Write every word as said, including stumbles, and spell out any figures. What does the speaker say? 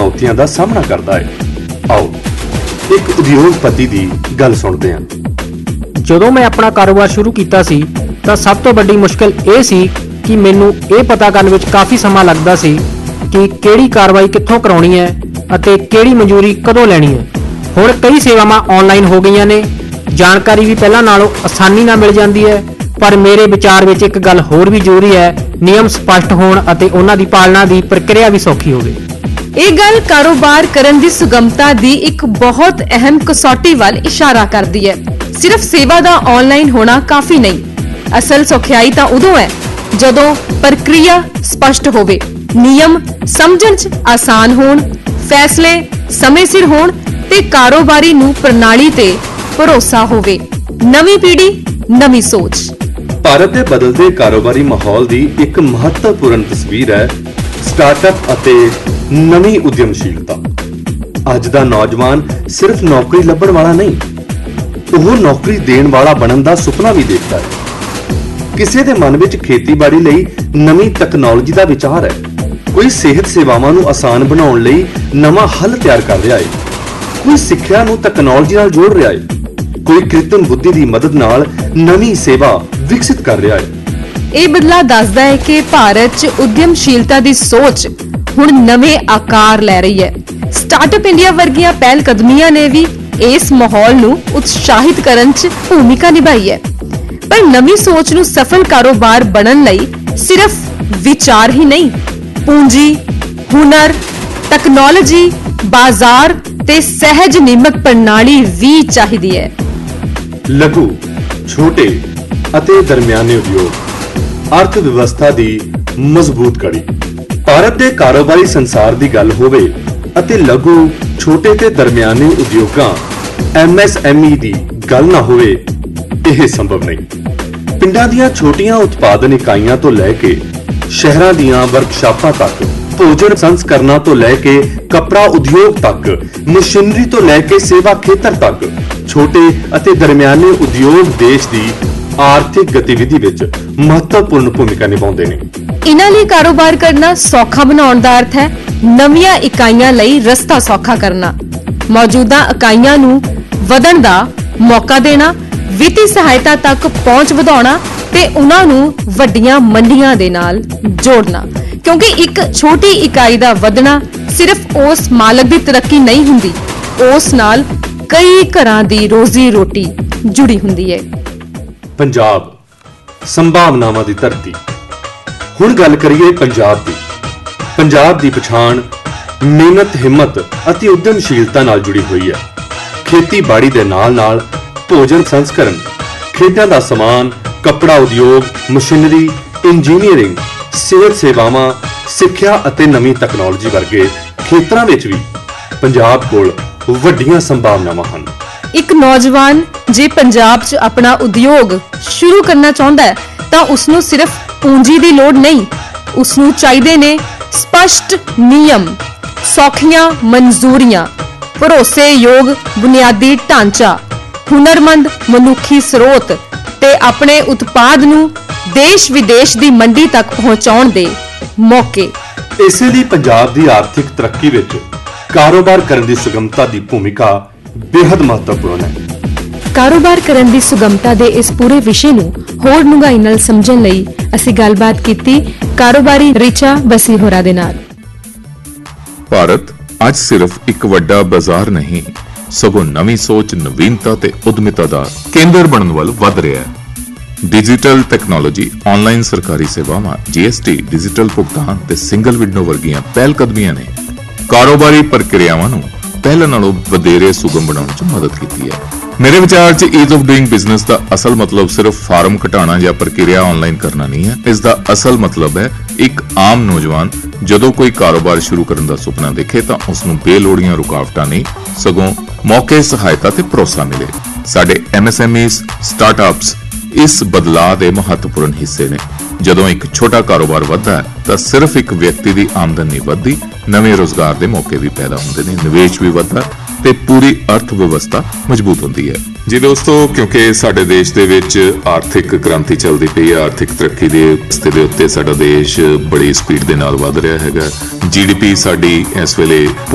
चुनौतियां दा सामना करता है। आओ एक उद्योगपति दी गल सुनते हैं। ਜਦੋਂ मैं अपना कारोबार शुरू किया सी ਤਾਂ ਸਭ ਤੋਂ ਵੱਡੀ ਮੁਸ਼ਕਿਲ ਇਹ ਸੀ ਕਿ ਮੈਨੂੰ ਇਹ ਪਤਾ ਕਰਨ ਵਿੱਚ ਕਾਫੀ ਸਮਾਂ ਲੱਗਦਾ ਸੀ ਕਿ ਕਿਹੜੀ ਕਾਰਵਾਈ ਕਿੱਥੋਂ ਕਰਾਉਣੀ ਹੈ ਅਤੇ ਕਿਹੜੀ ਮਨਜ਼ੂਰੀ ਕਦੋਂ ਲੈਣੀ ਹੈ। ਹੁਣ ਕਈ ਸੇਵਾਵਾਂ ਆਨਲਾਈਨ ਹੋ ਗਈਆਂ ਨੇ, ਜਾਣਕਾਰੀ ਵੀ ਪਹਿਲਾਂ ਨਾਲੋਂ ਆਸਾਨੀ ਨਾਲ ਮਿਲ ਜਾਂਦੀ ਹੈ, ਪਰ ਮੇਰੇ ਵਿਚਾਰ ਵਿੱਚ ਇੱਕ ਗੱਲ ਹੋਰ ਵੀ ਜ਼ਰੂਰੀ ਹੈ, ਨਿਯਮ ਸਪਸ਼ਟ ਹੋਣ ਅਤੇ ਉਹਨਾਂ ਦੀ ਪਾਲਣਾ ਦੀ ਪ੍ਰਕਿਰਿਆ ਵੀ ਸੌਖੀ ਹੋਵੇ। ਇਹ ਗੱਲ ਕਾਰੋਬਾਰ ਕਰਨ ਦੀ ਸੁਗਮਤਾ ਦੀ ਇੱਕ ਬਹੁਤ ਅਹਿਮ ਕਸੌਟੀ ਵੱਲ ਇਸ਼ਾਰਾ ਕਰਦੀ ਹੈ। ਸਿਰਫ ਸੇਵਾ ਦਾ ਆਨਲਾਈਨ ਹੋਣਾ ਕਾਫੀ ਨਹੀਂ, ਅਸਲ ਸੌਖਿਆਈ ਤਾਂ ਉਦੋਂ ਹੈ ਜਦੋਂ ਪ੍ਰਕਿਰਿਆ ਸਪਸ਼ਟ ਹੋਵੇ, ਨਿਯਮ ਸਮਝਣ 'ਚ ਆਸਾਨ ਹੋਣ, ਫੈਸਲੇ ਸਮੇਂ ਸਿਰ ਹੋਣ ਤੇ ਕਾਰੋਬਾਰੀ ਨੂੰ ਪ੍ਰਣਾਲੀ ਤੇ ਭਰੋਸਾ ਹੋਵੇ। ਨਵੀਂ ਪੀੜ੍ਹੀ, ਨਵੀਂ ਸੋਚ। ਭਾਰਤ ਦੇ ਬਦਲਦੇ ਕਾਰੋਬਾਰੀ ਮਾਹੌਲ ਦੀ ਇੱਕ ਮਹੱਤਵਪੂਰਨ ਤਸਵੀਰ ਹੈ ਸਟਾਰਟਅਪ ਅਤੇ ਨਵੀਂ ਉਦਯਮਸ਼ੀਲਤਾ। ਅੱਜ ਦਾ ਨੌਜਵਾਨ ਸਿਰਫ ਨੌਕਰੀ ਲੱਭਣ ਵਾਲਾ ਨਹੀਂ, ਉਹ ਨੌਕਰੀ ਦੇਣ ਵਾਲਾ ਬਣਨ ਦਾ ਸੁਪਨਾ ਵੀ ਦੇਖਦਾ ਹੈ। ਕਿਸੇ ਦੇ ਮਨ ਵਿੱਚ ਖੇਤੀਬਾੜੀ ਲਈ ਨਵੀਂ ਤਕਨਾਲੋਜੀ ਦਾ ਵਿਚਾਰ ਹੈ, ਕੋਈ ਸਿਹਤ ਸੇਵਾਵਾਂ ਨੂੰ ਆਸਾਨ ਬਣਾਉਣ ਲਈ ਨਵਾਂ ਹੱਲ ਤਿਆਰ ਕਰ ਰਿਹਾ ਹੈ, ਕੋਈ ਸਿੱਖਿਆ ਨੂੰ ਤਕਨਾਲੋਜੀ ਨਾਲ ਜੋੜ ਰਿਹਾ ਹੈ, ਕੋਈ ਕ੍ਰਿਤਮ ਬੁੱਧੀ ਦੀ ਮਦਦ ਨਾਲ ਨਵੀਂ ਸੇਵਾ ਵਿਕਸਿਤ ਕਰ ਰਿਹਾ ਹੈ। ਇਹ ਬਦਲਾਅ ਦੱਸਦਾ ਹੈ ਕਿ ਭਾਰਤ 'ਚ ਉਦਯਮਸ਼ੀਲਤਾ ਦੀ ਸੋਚ ਹੁਣ ਨਵੇਂ ਆਕਾਰ ਲੈ ਰਹੀ ਹੈ। ਸਟਾਰਟਅਪ ਇੰਡੀਆ ਵਰਗੀਆਂ ਪਹਿਲ ਕਦਮੀਆਂ ਨੇ ਵੀ ਇਸ ਮਾਹੌਲ ਨੂੰ ਉਤਸ਼ਾਹਿਤ ਕਰਨ 'ਚ ਭੂਮਿਕਾ ਨਿਭਾਈ ਹੈ। ਪਰ ਨਵੀਂ ਸੋਚ ਨੂੰ ਸਫਲ ਕਾਰੋਬਾਰ ਬਣਨ ਲਈ ਸਿਰਫ ਵਿਚਾਰ ਹੀ ਨਹੀਂ, ਪੂੰਜੀ, ਹੁਨਰ, ਟੈਕਨੋਲੋਜੀ, ਬਾਜ਼ਾਰ ਤੇ ਸਹਿਜ ਨਿਯਮਕ ਪ੍ਰਣਾਲੀ ਵੀ ਚਾਹੀਦੀ ਹੈ। ਲਘੂ, ਛੋਟੇ ਅਤੇ ਦਰਮਿਆਨੇ ਉਦਯੋਗ ਅਰਥ ਵਿਵਸਥਾ ਦੀ ਮਜ਼ਬੂਤ ਕੜੀ। ਭਾਰਤ ਦੇ ਕਾਰੋਬਾਰੀ ਸੰਸਾਰ ਦੀ ਗੱਲ ਹੋਵੇ ਅਤੇ ਲਘੂ, ਛੋਟੇ ਤੇ ਦਰਮਿਆਨੇ ਉਦਯੋਗਾਂ ਐਮ ਐਸ ਐਮ ਈ ਦੀ ਗੱਲ ਨਾ ਹੋਵੇ, ਇਹ ਸੰਭਵ ਨਹੀਂ। ਪਿੰਡਾਂ ਦੀਆਂ ਛੋਟੀਆਂ ਉਤਪਾਦਨ ਇਕਾਈਆਂ ਤੋਂ ਲੈ ਕੇ ਸ਼ਹਿਰਾਂ ਦੀਆਂ ਵਰਕਸ਼ਾਪਾਂ ਤੱਕ, ਭੋਜਨ ਸੰਸਕਰਨਾਂ ਤੋਂ ਲੈ ਕੇ ਕੱਪੜਾ ਉਦਯੋਗ ਤੱਕ, ਮਸ਼ੀਨਰੀ ਤੋਂ ਲੈ ਕੇ ਸੇਵਾ ਖੇਤਰ ਤੱਕ, ਛੋਟੇ ਅਤੇ ਦਰਮਿਆਨੇ ਉਦਯੋਗ ਦੇਸ਼ ਦੀ ਆਰਥਿਕ ਗਤੀਵਿਧੀ ਵਿੱਚ ਮਹੱਤਵਪੂਰਨ ਭੂਮਿਕਾ ਨਿਭਾਉਂਦੇ ਨੇ। ਇਹਨਾਂ ਲਈ ਕਾਰੋਬਾਰ ਕਰਨਾ ਸੌਖਾ ਬਣਾਉਣ ਦਾ ਅਰਥ ਹੈ ਨਵੀਆਂ ਇਕਾਈਆਂ ਲਈ ਰਸਤਾ ਸੌਖਾ ਕਰਨਾ, ਮੌਜੂਦਾ ਇਕਾਈਆਂ ਨੂੰ ਵਧਣ ਦਾ ਮੌਕਾ ਦੇਣਾ, ਵਿੱਤੀ ਸਹਾਇਤਾ ਤੱਕ ਪਹੁੰਚ ਵਧਾਉਣਾ ਤੇ ਉਹਨਾਂ ਨੂੰ ਵੱਡੀਆਂ ਮੰਡੀਆਂ ਦੇ ਨਾਲ ਜੋੜਨਾ। ਕਿਉਂਕਿ ਇੱਕ ਛੋਟੀ ਇਕਾਈ ਦਾ ਵਧਣਾ ਸਿਰਫ ਉਸ ਮਾਲਕ ਦੀ ਤਰੱਕੀ ਨਹੀਂ ਹੁੰਦੀ, ਉਸ ਨਾਲ ਕਈ ਘਰਾਂ ਦੀ ਰੋਜ਼ੀ ਰੋਟੀ ਜੁੜੀ ਹੁੰਦੀ ਹੈ। ਪੰਜਾਬ ਸੰਭਾਵਨਾਵਾਂ ਦੀ ਧਰਤੀ। ਹੁਣ ਗੱਲ ਕਰੀਏ ਪੰਜਾਬ ਦੀ। ਪੰਜਾਬ ਦੀ ਪਛਾਣ ਮਿਹਨਤ, ਹਿੰਮਤ ਅਤੇ ਉਦਯਮਸ਼ੀਲਤਾ ਨਾਲ ਜੁੜੀ ਹੋਈ ਹੈ। ਖੇਤੀਬਾੜੀ ਦੇ ਨਾਲ ਨਾਲ ਭੋਜਨ ਸੰਸਕਰਨ, ਖੇਡਾਂ ਦਾ ਸਮਾਨ, ਕੱਪੜਾ ਉਦਯੋਗ, ਮਸ਼ੀਨਰੀ, ਇੰਜੀਨੀਅਰਿੰਗ, ਸਿਹਤ ਸੇਵਾਵਾਂ, ਸਿੱਖਿਆ ਅਤੇ ਨਵੀਂ ਤਕਨਾਲੋਜੀ ਵਰਗੇ ਖੇਤਰਾਂ ਵਿੱਚ ਵੀ ਪੰਜਾਬ ਕੋਲ ਵੱਡੀਆਂ ਸੰਭਾਵਨਾਵਾਂ ਹਨ। ਇੱਕ ਨੌਜਵਾਨ ਜੇ ਪੰਜਾਬ 'ਚ ਆਪਣਾ ਉਦਯੋਗ ਸ਼ੁਰੂ ਕਰਨਾ ਚਾਹੁੰਦਾ ਹੈ ਤਾਂ ਉਸ ਨੂੰ ਸਿਰਫ ਪੂੰਜੀ ਦੀ ਲੋੜ ਨਹੀਂ, ਉਸ ਨੂੰ ਚਾਹੀਦੇ ਨੇ ਸਪਸ਼ਟ ਨਿਯਮ, ਸੌਖੀਆਂ ਮਨਜ਼ੂਰੀਆਂ, ਭਰੋਸੇਯੋਗ ਬੁਨਿਆਦੀ ਢਾਂਚਾ, ਹੁਨਰਮੰਦ ਮਨੁੱਖੀ ਸਰੋਤ ਤੇ ਆਪਣੇ ਉਤਪਾਦ ਨੂੰ ਦੇਸ਼ ਵਿਦੇਸ਼ ਦੀ ਮੰਡੀ ਤੱਕ ਪਹੁੰਚਾਉਣ ਦੇ ਮੌਕੇ। ਇਸੇ ਲਈ ਪੰਜਾਬ ਦੀ ਆਰਥਿਕ ਤਰੱਕੀ ਵਿੱਚ ਕਾਰੋਬਾਰ ਕਰਨ ਦੀ ਸੁਗਮਤਾ ਦੀ ਭੂਮਿਕਾ ਬੇहद ਮਹੱਤਵਪੂਰਨ ਹੈ। ਕਾਰੋਬਾਰ ਕਰਨ ਦੀ ਸੁਗਮਤਾ ਦੇ ਇਸ ਪੂਰੇ ਵਿਸ਼ੇ ਨੂੰ ਹੋਰ ਡੂੰਘਾਈ ਨਾਲ ਸਮਝਣ ਲਈ ਅਸੀਂ ਗੱਲਬਾਤ ਕੀਤੀ ਕਾਰੋਬਾਰੀ ਰਿਚਾ ਬਸੀ ਹੋਰਾਂ ਦੇ ਨਾਲ। ਭਾਰਤ ਅੱਜ ਸਿਰਫ ਇੱਕ ਵੱਡਾ ਬਾਜ਼ਾਰ ਨਹੀਂ, ਸਗੋਂ ਨਵੀਂ ਸੋਚ, ਨਵੀਨਤਾ ਤੇ ਉਦਮਿਤਾ ਦਾ ਕੇਂਦਰ ਬਣਨ ਵੱਲ ਵਧ ਰਿਹਾ ਹੈ। ਡਿਜੀਟਲ ਟੈਕਨੋਲੋਜੀ, ਆਨਲਾਈਨ ਸਰਕਾਰੀ ਸੇਵਾਵਾਂ, ਜੀ ਐਸ ਟੀ, ਡਿਜੀਟਲ ਭੁਗਤਾਨ ਤੇ ਸਿੰਗਲ ਵਿੰਡੋ ਵਰਗੀਆਂ ਪਹਿਲ ਕਦਮੀਆਂ ਨੇ ਕਾਰੋਬਾਰੀ ਪ੍ਰਕਿਰਿਆਵਾਂ ਨੂੰ ਪਹਿਲਾਂ ਨਾਲੋਂ ਵਧੇਰੇ ਸੁਗਮ ਬਣਾਉਣ 'ਚ ਮਦਦ ਕੀਤੀ ਹੈ। ਮੇਰੇ ਵਿਚਾਰ 'ਚ ਈਜ਼ ਆਫ ਡੂਇੰਗ ਬਿਜ਼ਨਸ ਦਾ ਅਸਲ ਮਤਲਬ ਸਿਰਫ ਫਾਰਮ ਘਟਾਉਣਾ ਜਾਂ ਪ੍ਰਕਿਰਿਆ ਆਨਲਾਈਨ ਕਰਨਾ ਨਹੀਂ ਹੈ। ਇਸ ਦਾ ਅਸਲ ਮਤਲਬ ਹੈ ਇੱਕ ਆਮ ਨੌਜਵਾਨ ਜਦੋਂ ਕੋਈ ਕਾਰੋਬਾਰ ਸ਼ੁਰੂ ਕਰਨ ਦਾ ਸੁਪਨਾ ਦੇਖੇ ਤਾਂ ਉਸ ਨੂੰ ਬੇਲੋੜੀਆਂ ਰੁਕਾਵਟਾਂ ਨਹੀਂ, ਸਗੋਂ ਮੌਕੇ, ਸਹਾਇਤਾ ਤੇ ਭਰੋਸਾ ਮਿਲੇ। ਸਾਡੇ M S M ease, startups ਇਸ ਬਦਲਾਅ ਦੇ ਮਹੱਤਵਪੂਰਨ ਹਿੱਸੇ ਨੇ। ਜਦੋਂ ਇੱਕ ਛੋਟਾ ਕਾਰੋਬਾਰ ਵੱਧਦਾ ਹੈ ਤਾਂ ਸਿਰਫ ਇੱਕ ਵਿਅਕਤੀ ਦੀ ਆਮਦਨ ਨਹੀਂ ਵੱਧਦੀ, ਨਵੇਂ ਰੋਜ਼ਗਾਰ ਦੇ ਮੌਕੇ ਵੀ ਪੈਦਾ ਹੁੰਦੇ ਨੇ, ਨਿਵੇਸ਼ ਵੀ ਵੱਧਦਾ ਤੇ ਪੂਰੀ ਅਰਥ ਵਿਵਸਥਾ ਮਜ਼ਬੂਤ ਹੁੰਦੀ ਹੈ। ਜੀ ਦੋਸਤੋ, ਕਿਉਂਕਿ ਸਾਡੇ ਦੇਸ਼ ਦੇ ਵਿੱਚ ਆਰਥਿਕ ਕ੍ਰਾਂਤੀ ਚੱਲਦੀ ਪਈ ਹੈ, ਆਰਥਿਕ ਤਰੱਕੀ ਦੇ ਰਸਤੇ ਦੇ ਉੱਤੇ ਸਾਡਾ ਦੇਸ਼ ਬੜੀ ਸਪੀਡ ਦੇ ਨਾਲ ਵੱਧ ਰਿਹਾ ਹੈਗਾ। ਜੀ ਡੀ ਪੀ ਸਾਡੀ ਇਸ ਵੇਲੇ